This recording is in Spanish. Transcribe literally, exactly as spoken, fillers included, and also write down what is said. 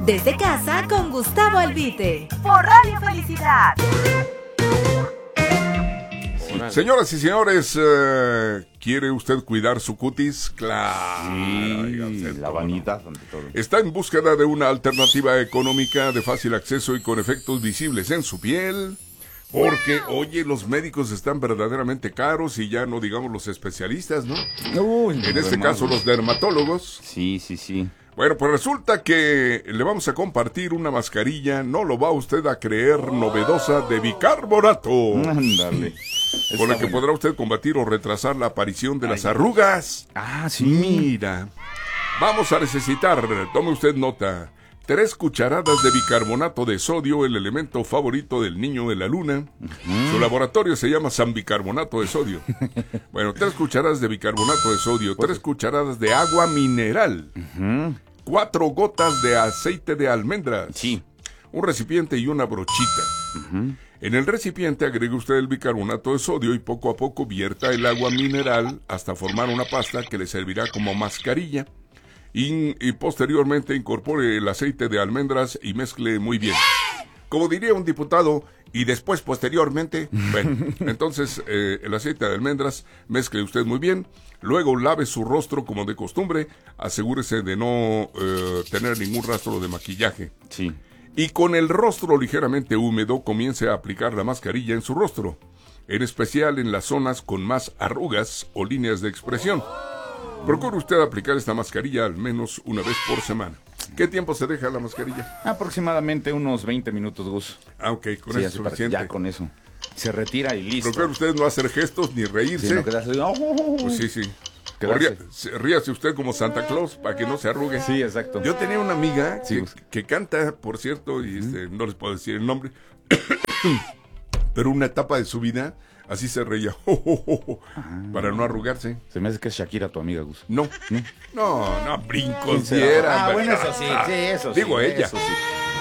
Desde casa con Gustavo Albite. Por Radio Felicidad. Señoras y señores, uh, ¿quiere usted cuidar su cutis? Claro. Sí, la vanidad ante todo. ¿Está en búsqueda de una alternativa económica de fácil acceso y con efectos visibles en su piel? Porque, oye, los médicos están verdaderamente caros y ya no digamos los especialistas, ¿no? Uy, en este caso los dermatólogos. Sí, sí, sí. Bueno, pues resulta que le vamos a compartir una mascarilla, no lo va usted a creer, novedosa de bicarbonato. Ándale. Con la que podrá usted combatir o retrasar la aparición de las arrugas. Ah, sí. Mira, vamos a necesitar, tome usted nota, tres cucharadas de bicarbonato de sodio, el elemento favorito del niño de la luna. Uh-huh. Su laboratorio se llama San Bicarbonato de Sodio. Bueno, tres cucharadas de bicarbonato de sodio, tres cucharadas de agua mineral, uh-huh. cuatro gotas de aceite de almendras, sí. un recipiente y una brochita. Uh-huh. En el recipiente agregue usted el bicarbonato de sodio y poco a poco vierta el agua mineral hasta formar una pasta que le servirá como mascarilla. Y, y posteriormente incorpore el aceite de almendras y mezcle muy bien. Como diría un diputado, y después posteriormente, bueno, entonces eh, el aceite de almendras mezcle usted muy bien, luego lave su rostro como de costumbre, asegúrese de no eh, tener ningún rastro de maquillaje. Sí. Y con el rostro ligeramente húmedo comience a aplicar la mascarilla en su rostro, en especial en las zonas con más arrugas o líneas de expresión. Procure usted aplicar esta mascarilla al menos una vez por semana. ¿Qué tiempo se deja la mascarilla? Aproximadamente unos veinte minutos, Gus. Ah, ok, con sí, eso es suficiente. Ya con eso. Se retira y listo. Procure usted no hacer gestos ni reírse. Sí, no quedarse... oh, oh, oh. Pues sí, sí. Ría, ríase usted como Santa Claus para que no se arrugue. Sí, exacto. Yo tenía una amiga sí, que, que canta, por cierto, y este, no les puedo decir el nombre, pero una etapa de su vida así se reía, oh, oh, oh, ah, para no arrugarse. Se me hace que es Shakira tu amiga, Gus. No, no, no, no brincos diera. Ah, bueno, eso sí, sí, eso Digo sí, ella. Eso sí.